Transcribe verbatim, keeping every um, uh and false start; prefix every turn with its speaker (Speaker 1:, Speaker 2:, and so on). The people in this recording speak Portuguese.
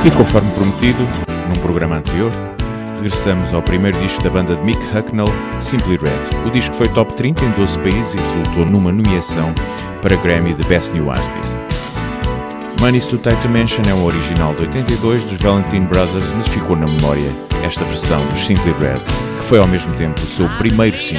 Speaker 1: E conforme prometido, num programa anterior, regressamos ao primeiro disco da banda de Mick Hucknall, Simply Red. O disco foi top trinta em doze países e resultou numa nomeação para Grammy de Best New Artist. Money's Too Tight to Mention é um original de oitenta e dois dos Valentine Brothers, mas ficou na memória esta versão dos Simply Red, que foi ao mesmo tempo o seu primeiro single.